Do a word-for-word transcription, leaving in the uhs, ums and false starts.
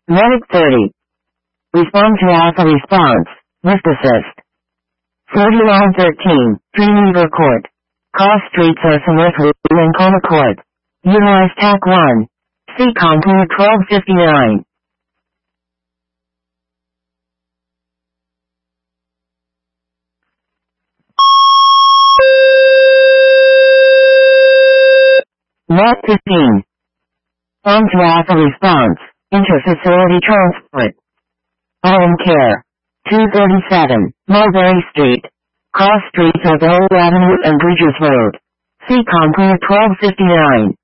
Medic thirty. Respond to alpha response. Lift assist. forty-nine thirteen. Dreamweaver Court. Cross streets are Smith and Coma Court. Utilize T A C one. C COM Clear twelve fifty-nine. Lot fifteen. On to alpha response. Inter-facility transport. Home care. two thirty-seven. Mulberry Street. Cross streets are Bell Avenue and Bridges Road. C COM Clear twelve fifty-nine.